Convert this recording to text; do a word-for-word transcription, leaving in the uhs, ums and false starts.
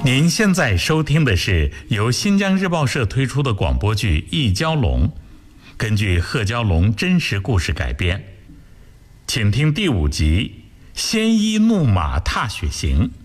您现在收听的是由新疆日报社推出的广播剧《一蛟龙》，根据贺蛟龙真实故事改编，请听第五集《鲜衣怒马踏雪行》。